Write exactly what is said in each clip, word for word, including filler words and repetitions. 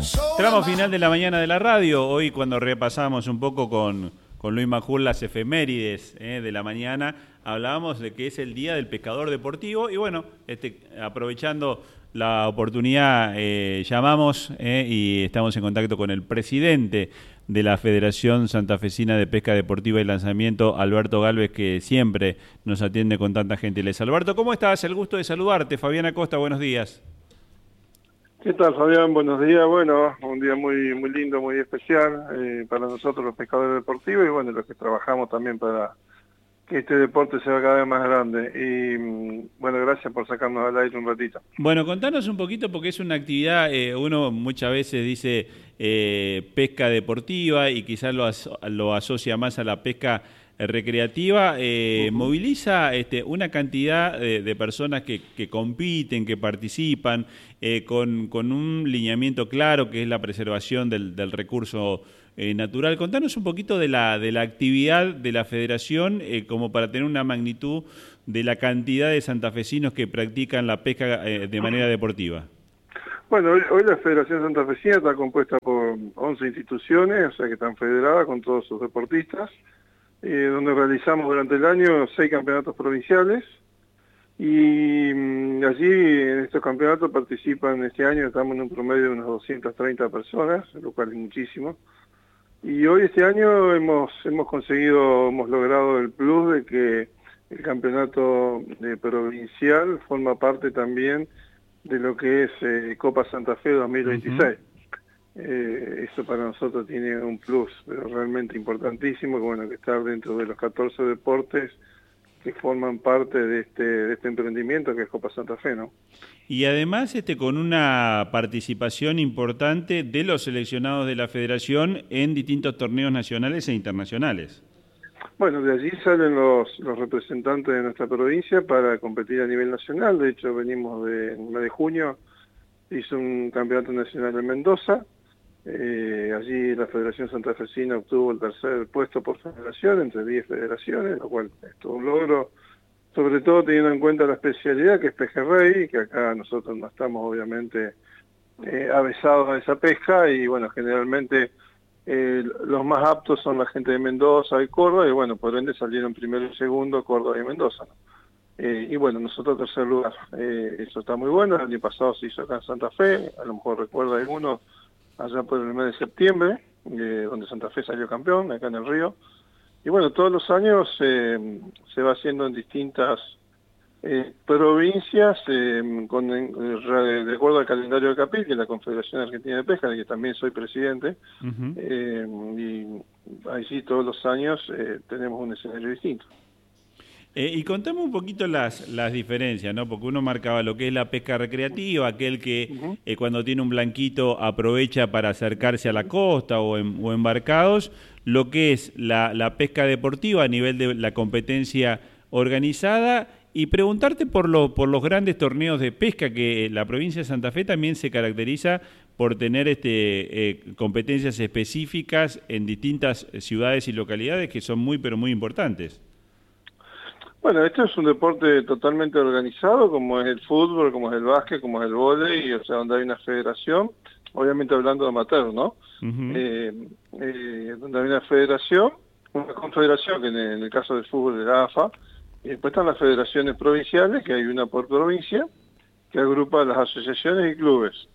Tramo final de la mañana de la radio. Hoy, cuando repasamos un poco con, con Luis Majul las efemérides eh, de la mañana, hablábamos de que es el Día del Pescador Deportivo. Y bueno, este, aprovechando la oportunidad, eh, llamamos eh, y estamos en contacto con el presidente de la Federación Santafesina de Pesca Deportiva y Lanzamiento, Alberto Galvez, que siempre nos atiende con tanta gentileza. Alberto, ¿cómo estás? El gusto de saludarte. Fabián Acosta, buenos días. ¿Qué tal, Fabián? Buenos días. Bueno, un día muy muy lindo, muy especial eh, para nosotros los pescadores deportivos y bueno, los que trabajamos también para que este deporte sea cada vez más grande. Y bueno, gracias por sacarnos al aire un ratito. Bueno, contanos un poquito porque es una actividad, eh, uno muchas veces dice eh, pesca deportiva y quizás lo, as lo asocia más a la pesca recreativa, eh, uh-huh. moviliza este, una cantidad de, de personas que, que compiten, que participan, eh, con, con un lineamiento claro que es la preservación del, del recurso eh, natural. Contanos un poquito de la, de la actividad de la Federación, eh, como para tener una magnitud de la cantidad de santafesinos que practican la pesca eh, de manera deportiva. Bueno, hoy, hoy la Federación Santafesina está compuesta por once instituciones, o sea que están federadas con todos sus deportistas. Eh, donde realizamos durante el año seis campeonatos provinciales y mmm, allí en estos campeonatos participan este año, estamos en un promedio de unas doscientas treinta personas, lo cual es muchísimo. Y hoy este año hemos hemos conseguido, hemos logrado el plus de que el campeonato de provincial forma parte también de lo que es eh, Copa Santa Fe dos mil veintiséis. Uh-huh. Eh, eso para nosotros tiene un plus pero realmente importantísimo, que bueno, que estar dentro de los catorce deportes que forman parte de este de este emprendimiento que es Copa Santa Fe, ¿no? Y además este con una participación importante de los seleccionados de la Federación en distintos torneos nacionales e internacionales. Bueno, de allí salen los, los representantes de nuestra provincia para competir a nivel nacional. De hecho, venimos de, en el mes de junio, hizo un campeonato nacional en Mendoza. Eh, allí la Federación Santafesina obtuvo el tercer puesto por federación entre diez federaciones, lo cual es todo un logro, sobre todo teniendo en cuenta la especialidad que es pejerrey, que acá nosotros no estamos obviamente eh, avesados a esa pesca y bueno, generalmente eh, los más aptos son la gente de Mendoza y Córdoba y bueno, por ende salieron primero y segundo Córdoba y Mendoza, ¿no? Eh, y bueno, nosotros tercer lugar, eh, eso está muy bueno. El año pasado se hizo acá en Santa Fe, a lo mejor recuerda algunos, allá por el mes de septiembre, eh, donde Santa Fe salió campeón, acá en el Río. Y bueno, todos los años eh, se va haciendo en distintas eh, provincias, eh, con, eh, de acuerdo al calendario de CAPIL, que es la Confederación Argentina de Pesca, de que también soy presidente, uh-huh. eh, y ahí sí todos los años eh, tenemos un escenario distinto. Eh, y contame un poquito las, las diferencias, ¿no? Porque uno marcaba lo que es la pesca recreativa, aquel que uh-huh. eh, cuando tiene un blanquito aprovecha para acercarse a la costa o, en, o embarcados, lo que es la, la pesca deportiva a nivel de la competencia organizada, y preguntarte por, lo, por los grandes torneos de pesca, que la provincia de Santa Fe también se caracteriza por tener este, eh, competencias específicas en distintas ciudades y localidades que son muy, pero muy importantes. Bueno, esto es un deporte totalmente organizado, como es el fútbol, como es el básquet, como es el vóley, o sea, donde hay una federación, obviamente hablando de amateur, ¿no? Uh-huh. eh, eh, donde hay una federación, una confederación, que en el, en el caso del fútbol es la A F A, y después están las federaciones provinciales, que hay una por provincia, que agrupa las asociaciones y clubes.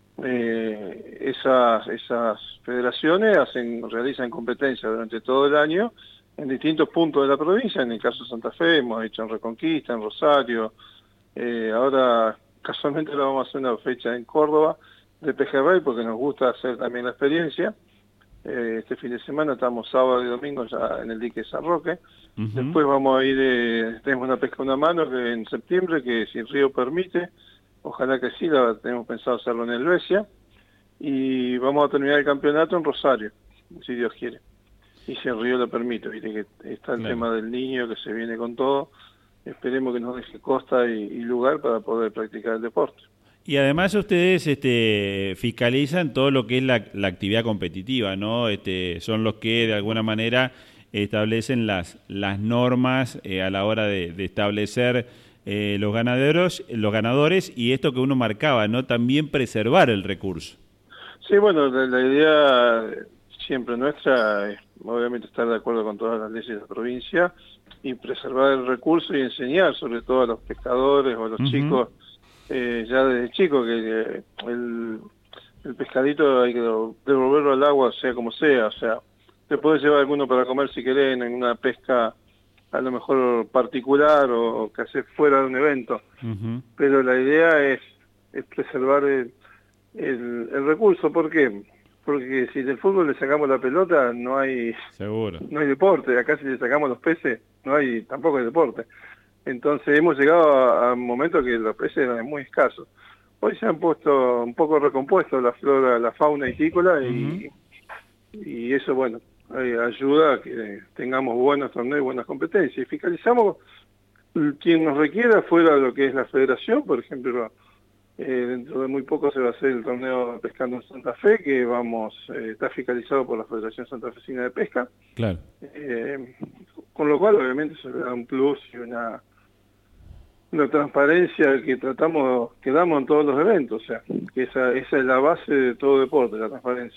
Eh, esas, esas federaciones hacen, realizan competencias durante todo el año, en distintos puntos de la provincia. En el caso de Santa Fe hemos hecho en Reconquista, en Rosario, eh, ahora casualmente le vamos a hacer una fecha en Córdoba de pejerrey porque nos gusta hacer también la experiencia. Eh, este fin de semana estamos sábado y domingo ya en el dique de San Roque. Uh-huh. Después vamos a ir, eh, tenemos una pesca a una mano que en septiembre, que si el río permite, ojalá que sí, la tenemos pensado hacerlo en Helvecia, y vamos a terminar el campeonato en Rosario, si Dios quiere. Y si el río lo permite, viste que está el claro. tema del niño que se viene con todo, esperemos que nos deje costa y, y lugar para poder practicar el deporte. Y además ustedes este, fiscalizan todo lo que es la, la actividad competitiva, ¿no? Este, son los que de alguna manera establecen las, las normas eh, a la hora de, de establecer eh, los ganaderos, los ganadores, y esto que uno marcaba, ¿no? También preservar el recurso. Sí, bueno, la, la idea siempre nuestra es obviamente estar de acuerdo con todas las leyes de la provincia y preservar el recurso y enseñar sobre todo a los pescadores o a los Ujú. chicos, eh, ya desde chicos, que eh, el, el pescadito hay que devolverlo al agua sea como sea, o sea, te puedes llevar alguno para comer si querés en una pesca a lo mejor particular o, o que haces fuera de un evento, Ujú. pero la idea es, es preservar el, el, el recurso. ¿Por qué? Porque si del fútbol le sacamos la pelota, no hay Seguro. no hay deporte. Acá si le sacamos los peces, no hay tampoco hay deporte. Entonces hemos llegado a, a un momento que los peces eran muy escasos. Hoy se han puesto un poco recompuesto la flora, la fauna histícola Ujú. y, y eso, bueno, eh, ayuda a que tengamos buenos torneos y buenas competencias. Y fiscalizamos quien nos requiera fuera de lo que es la federación, por ejemplo. Eh, dentro de muy poco se va a hacer el torneo Pescando en Santa Fe, que vamos eh, está fiscalizado por la Federación Santafesina de Pesca, Claro. eh, con lo cual obviamente se le da un plus y una, una transparencia que tratamos, que damos en todos los eventos, o sea, que esa, esa es la base de todo deporte, la transparencia.